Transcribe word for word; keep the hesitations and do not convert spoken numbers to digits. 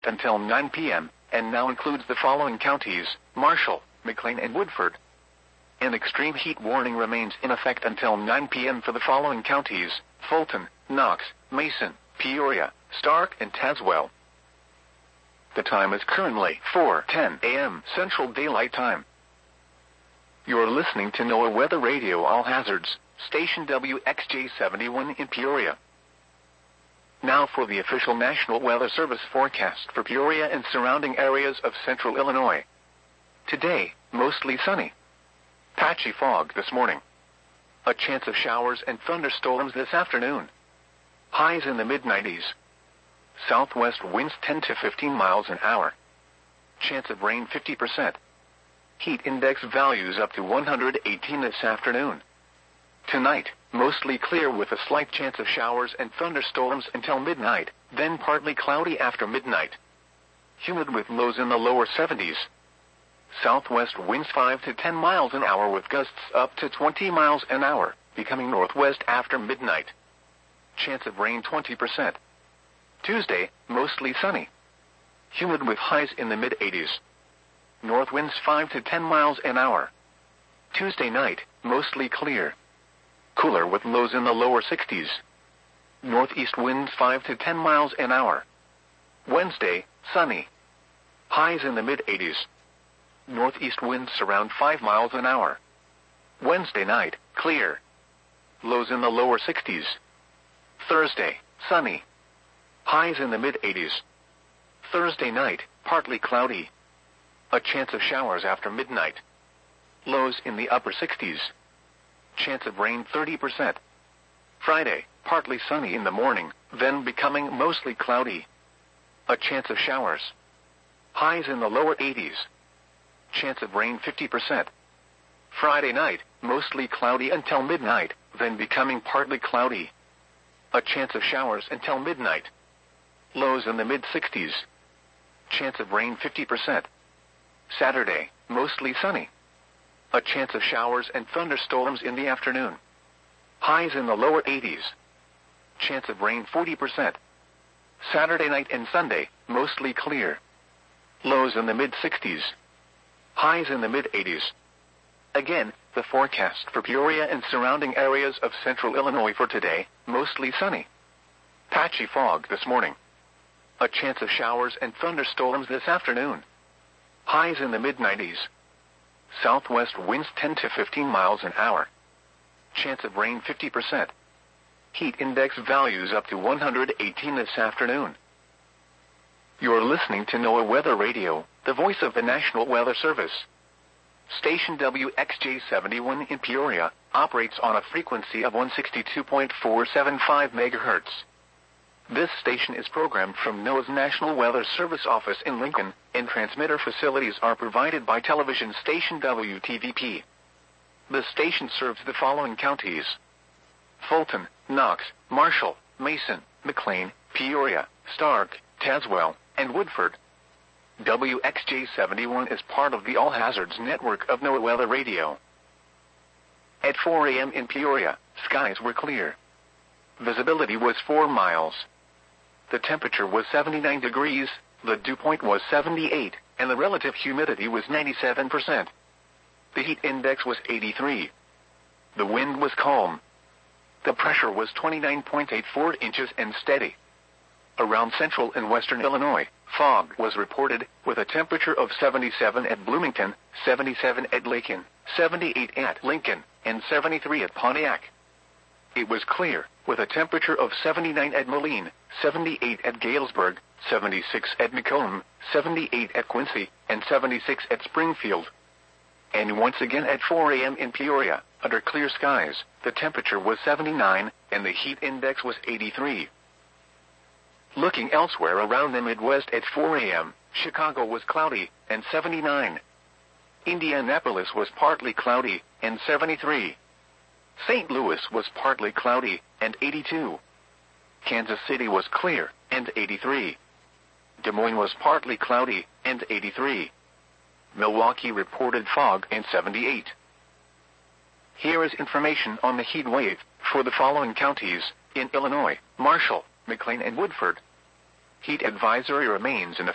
until nine p m and now includes the following counties: Marshall, McLean, and Woodford. An extreme heat warning remains in effect until nine p m for the following counties: Fulton, Knox, Mason, Peoria, Stark, and Tazewell. The time is currently four ten a m Central Daylight Time. You're listening to NOAA Weather Radio All Hazards, station W X J seventy-one in Peoria. Now for the official National Weather Service forecast for Peoria and surrounding areas of central Illinois. Today, mostly sunny. Patchy fog this morning. A chance of showers and thunderstorms this afternoon. Highs in the mid nineties. Southwest winds ten to fifteen miles an hour. Chance of rain fifty percent. Heat index values up to one hundred eighteen this afternoon. Tonight, mostly clear with a slight chance of showers and thunderstorms until midnight, then partly cloudy after midnight. Humid with lows in the lower seventies. Southwest winds five to ten miles an hour with gusts up to twenty miles an hour, becoming northwest after midnight. Chance of rain twenty percent. Tuesday, mostly sunny. Humid with highs in the mid eighties. North winds five to ten miles an hour. Tuesday night, mostly clear. Cooler with lows in the lower sixties. Northeast winds five to ten miles an hour. Wednesday, sunny. Highs in the mid eighties. Northeast winds around five miles an hour. Wednesday night, clear. Lows in the lower sixties. Thursday, sunny. Highs in the mid eighties. Thursday night, partly cloudy. A chance of showers after midnight. Lows in the upper sixties. Chance of rain thirty percent. Friday, partly sunny in the morning, then becoming mostly cloudy. A chance of showers. Highs in the lower eighties. Chance of rain fifty percent. Friday night, mostly cloudy until midnight, then becoming partly cloudy. A chance of showers until midnight. Lows in the mid sixties. Chance of rain fifty percent. Saturday, mostly sunny. A chance of showers and thunderstorms in the afternoon. Highs in the lower eighties. Chance of rain forty percent. Saturday night and Sunday, mostly clear. Lows in the mid sixties. Highs in the mid eighties. Again, the forecast for Peoria and surrounding areas of central Illinois for today, mostly sunny. Patchy fog this morning. A chance of showers and thunderstorms this afternoon. Highs in the mid nineties. Southwest winds ten to fifteen miles an hour. Chance of rain fifty percent. Heat index values up to one hundred eighteen this afternoon. You're listening to NOAA Weather Radio, the voice of the National Weather Service. Station W X J seventy-one in Peoria operates on a frequency of one sixty-two point four seven five megahertz. This station is programmed from NOAA's National Weather Service office in Lincoln, and transmitter facilities are provided by television station W T V P. The station serves the following counties: Fulton, Knox, Marshall, Mason, McLean, Peoria, Stark, Tazewell, and Woodford. W X J seventy-one is part of the All Hazards network of NOAA Weather Radio. At four a m in Peoria, skies were clear. Visibility was four miles. The temperature was seventy-nine degrees, the dew point was seventy-eight, and the relative humidity was ninety-seven percent. The heat index was eighty-three. The wind was calm. The pressure was twenty-nine point eight four inches and steady. Around central and western Illinois, fog was reported, with a temperature of seventy-seven at Bloomington, seventy-seven at Lincoln, seventy-eight at Lincoln, and seventy-three at Pontiac. It was clear, with a temperature of seventy-nine at Moline, seventy-eight at Galesburg, seventy-six at Macomb, seventy-eight at Quincy, and seventy-six at Springfield. And once again at four a m in Peoria, under clear skies, the temperature was seventy-nine, and the heat index was eighty-three. Looking elsewhere around the Midwest at four a m, Chicago was cloudy, and seventy-nine. Indianapolis was partly cloudy, and seventy-three. Saint Louis was partly cloudy, and eighty-two. Kansas City was clear, and eighty-three. Des Moines was partly cloudy, and eighty-three. Milwaukee reported fog, and seventy-eight. Here is information on the heat wave for the following counties in Illinois: Marshall, McLean, and Woodford. Heat advisory remains in effect.